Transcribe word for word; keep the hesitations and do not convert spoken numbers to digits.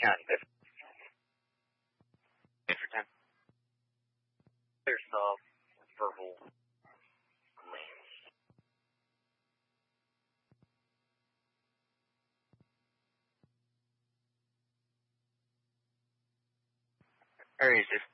County. For time. There's uh, verbal commands. Area is